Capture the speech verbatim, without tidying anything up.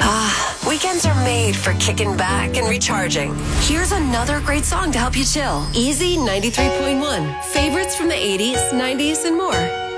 Ah, weekends are made for kicking back and recharging. Here's another great song to help you chill. Easy ninety-three point one. Favorites from the eighties, nineties, and more.